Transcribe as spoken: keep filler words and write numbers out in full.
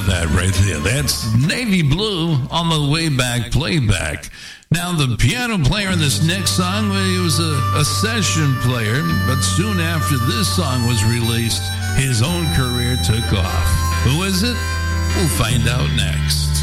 that right there. That's Navy Blue on the way back playback. Now, the piano player in this next song, well, he was a, a session player, but soon after this song was released, his own career took off. Who is it? We'll find out next.